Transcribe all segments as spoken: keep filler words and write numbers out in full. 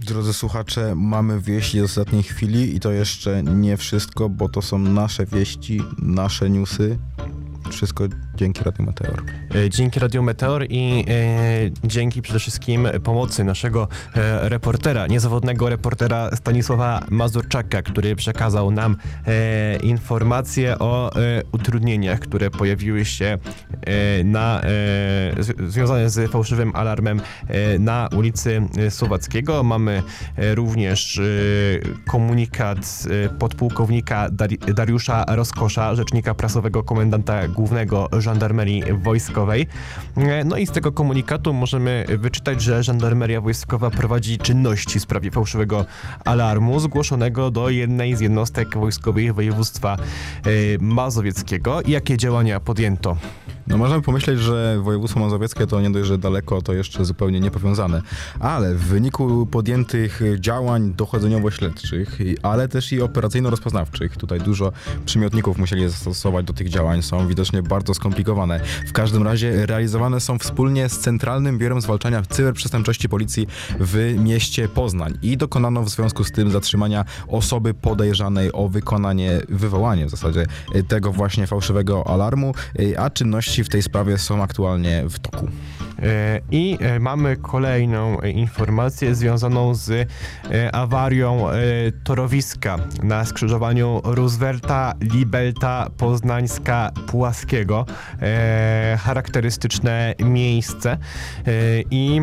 Drodzy słuchacze, mamy wieści z ostatniej chwili i to jeszcze nie wszystko, bo to są nasze wieści, nasze newsy. Wszystko dzięki Radiu Meteor. Dzięki Radiu Meteor i e, dzięki przede wszystkim pomocy naszego e, reportera, niezawodnego reportera Stanisława Mazurczaka, który przekazał nam e, informacje o e, utrudnieniach, które pojawiły się e, na, e, z, związane z fałszywym alarmem e, na ulicy Słowackiego. Mamy e, również e, komunikat e, podpułkownika Dar- Dariusza Rozkosza, rzecznika prasowego komendanta głównego Żandarmerii Wojskowej. No i z tego komunikatu możemy wyczytać, że Żandarmeria Wojskowa prowadzi czynności w sprawie fałszywego alarmu zgłoszonego do jednej z jednostek wojskowych województwa mazowieckiego. Jakie działania podjęto? No możemy pomyśleć, że województwo mazowieckie to nie dość, że daleko, to jeszcze zupełnie niepowiązane. Ale w wyniku podjętych działań dochodzeniowo-śledczych, ale też i operacyjno-rozpoznawczych, tutaj dużo przymiotników musieli zastosować do tych działań, są widocznie bardzo skomplikowane. W każdym razie realizowane są wspólnie z Centralnym Biurem Zwalczania Cyberprzestępczości Policji w mieście Poznań i dokonano w związku z tym zatrzymania osoby podejrzanej o wykonanie, wywołanie w zasadzie tego właśnie fałszywego alarmu, a czynności w tej sprawie są aktualnie w toku. I mamy kolejną informację związaną z awarią torowiska na skrzyżowaniu Roosevelta, Libelta, Poznańska, Pułaskiego. Charakterystyczne miejsce i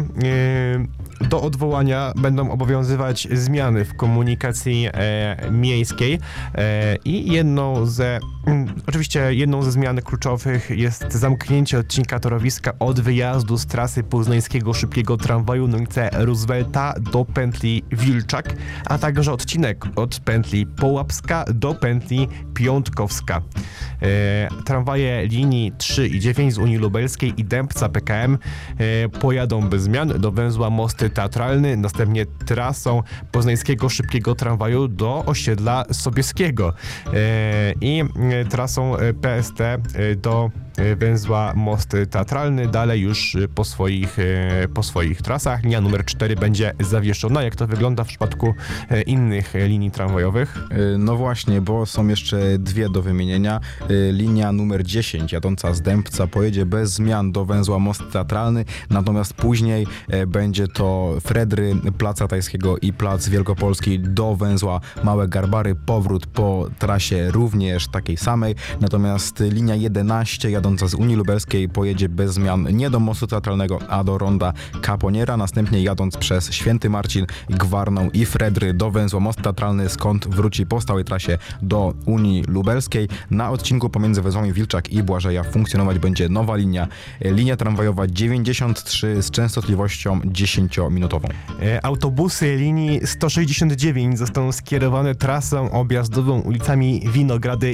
do odwołania będą obowiązywać zmiany w komunikacji e, miejskiej e, i jedną ze, mm, oczywiście jedną ze zmian kluczowych jest zamknięcie odcinka torowiska od wyjazdu z trasy poznańskiego szybkiego tramwaju na ulicę Roosevelta do pętli Wilczak, a także odcinek od pętli Połapska do pętli Piątkowska. E, tramwaje linii trzy i dziewięć z Unii Lubelskiej i Dębca P K M e, pojadą bez zmian do węzła Mosty Teatralny, następnie trasą poznańskiego szybkiego tramwaju do osiedla Sobieskiego e, i e, trasą P S T e, do węzła Most Teatralny, dalej już po swoich, po swoich trasach. Linia numer cztery będzie zawieszona. Jak to wygląda w przypadku innych linii tramwajowych? No właśnie, bo są jeszcze dwie do wymienienia. Linia numer dziesięć jadąca z Dębca pojedzie bez zmian do węzła Most Teatralny, natomiast później będzie to Fredry, Placa Tajskiego i Plac Wielkopolski do węzła Małe Garbary. Powrót po trasie również takiej samej, natomiast linia jedenaście jadąca z Unii Lubelskiej pojedzie bez zmian nie do Mostu Teatralnego, a do ronda Kaponiera, następnie jadąc przez Święty Marcin, Gwarną i Fredry do węzła Most Teatralny, skąd wróci po stałej trasie do Unii Lubelskiej. Na odcinku pomiędzy węzłami Wilczak i Błażeja funkcjonować będzie nowa linia, linia tramwajowa dziewięćdziesiąt trzy z częstotliwością dziesięciominutową. Autobusy linii sto sześćdziesiąt dziewięć zostaną skierowane trasą objazdową ulicami Winogrady